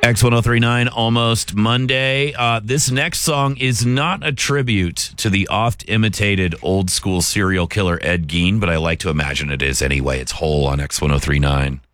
X1039, Almost Monday. This next song is not a tribute to the oft-imitated old-school serial killer Ed Gein, but I like to imagine it is anyway. It's Hole on X1039.